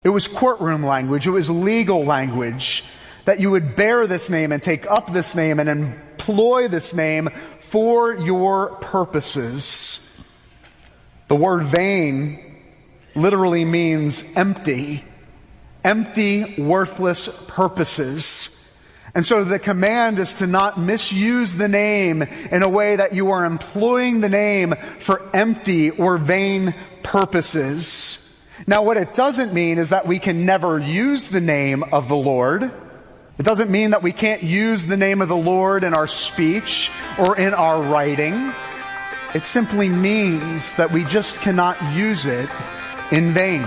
It was courtroom language. It was legal language, that you would bear this name and take up this name and employ this name for your purposes. The word vain literally means empty. Empty, worthless purposes. And so the command is to not misuse the name in a way that you are employing the name for empty or vain purposes. Now, what it doesn't mean is that we can never use the name of the Lord. It doesn't mean that we can't use the name of the Lord in our speech or in our writing. It simply means that we just cannot use it in vain.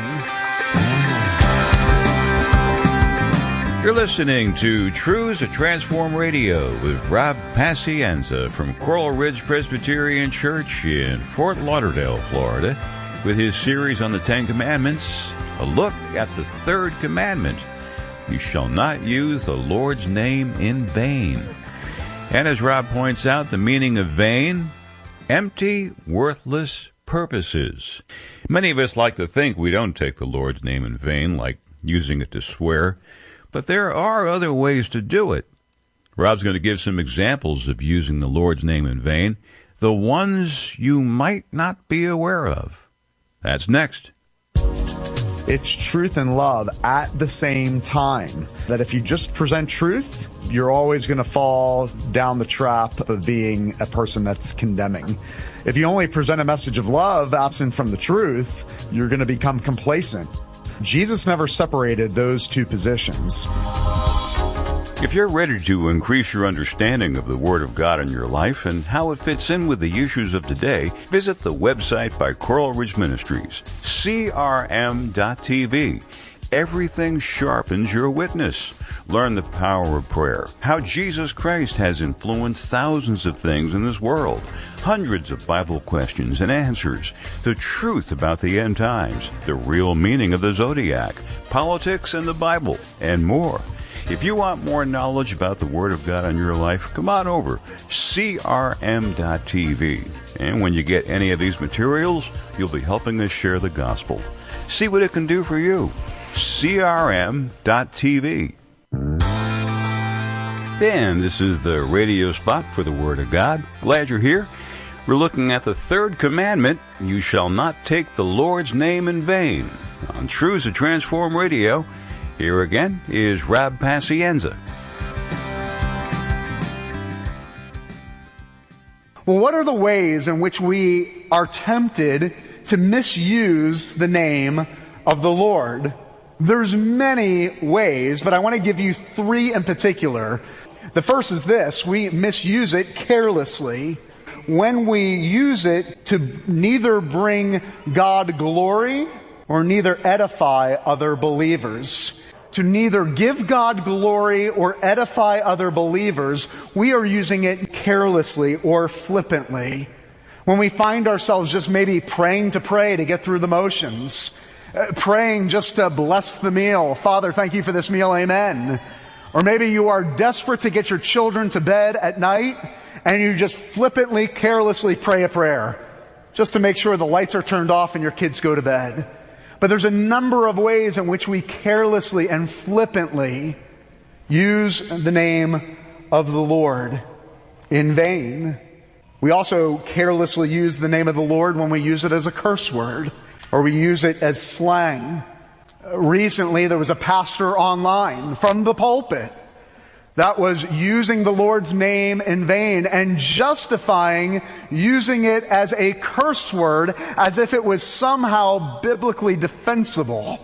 You're listening to Truths to Transform Radio with Rob Pacienza from Coral Ridge Presbyterian Church in Fort Lauderdale, Florida, with his series on the Ten Commandments, a look at the third commandment: you shall not use the Lord's name in vain. And as Rob points out, the meaning of vain: empty, worthless purposes. Many of us like to think we don't take the Lord's name in vain, like using it to swear. But there are other ways to do it. Rob's going to give some examples of using the Lord's name in vain, the ones you might not be aware of. That's next. It's truth and love at the same time. That if you just present truth, you're always going to fall down the trap of being a person that's condemning. If you only present a message of love absent from the truth, you're going to become complacent. Jesus never separated those two positions. If you're ready to increase your understanding of the Word of God in your life and how it fits in with the issues of today, visit the website by Coral Ridge Ministries, crm.tv. Everything sharpens your witness. Learn the power of prayer, how Jesus Christ has influenced thousands of things in this world, hundreds of Bible questions and answers, the truth about the end times, the real meaning of the zodiac, politics and the Bible, and more. If you want more knowledge about the Word of God in your life, come on over, crm.tv. And when you get any of these materials, you'll be helping us share the gospel. See what it can do for you. crm.tv. And this is the radio spot for the Word of God. Glad you're here. We're looking at the third commandment: you shall not take the Lord's name in vain. On Truths to Transform Radio, here again is Rob Pacienza. Well, what are the ways in which we are tempted to misuse the name of the Lord? There's many ways, but I want to give you three in particular. The first is this: we misuse it carelessly. When we use it to neither bring God glory or neither edify other believers. To neither give God glory or edify other believers, we are using it carelessly or flippantly. When we find ourselves just maybe praying to pray to get through the motions, praying just to bless the meal. Father, thank you for this meal, amen. Or maybe you are desperate to get your children to bed at night, and you just flippantly, carelessly pray a prayer just to make sure the lights are turned off and your kids go to bed. But there's a number of ways in which we carelessly and flippantly use the name of the Lord in vain. We also carelessly use the name of the Lord when we use it as a curse word, or we use it as slang. Recently, there was a pastor online from the pulpit that was using the Lord's name in vain and justifying using it as a curse word as if it was somehow biblically defensible.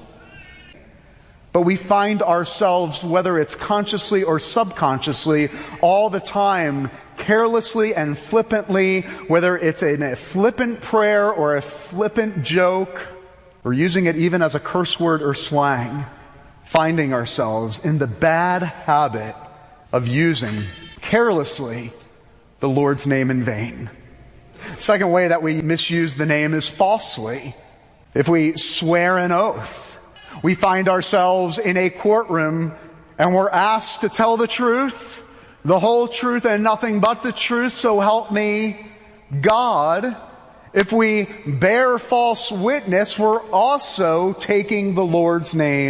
But we find ourselves, whether it's consciously or subconsciously, all the time, carelessly and flippantly, whether it's in a flippant prayer or a flippant joke, or using it even as a curse word or slang, finding ourselves in the bad habit of using carelessly the Lord's name in vain. Second way that we misuse the name is falsely. If we swear an oath, we find ourselves in a courtroom and we're asked to tell the truth, the whole truth and nothing but the truth, so help me God. If we bear false witness, we're also taking the Lord's name